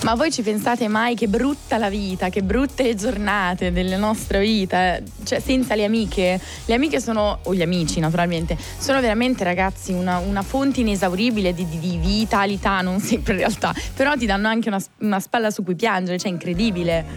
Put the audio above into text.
Ma voi ci pensate mai che brutta la vita, che brutte le giornate della nostra vita, cioè senza le amiche? Le amiche sono, o gli amici naturalmente, sono veramente, ragazzi, una fonte inesauribile di vitalità, non sempre in realtà, però ti danno anche una spalla su cui piangere, cioè incredibile.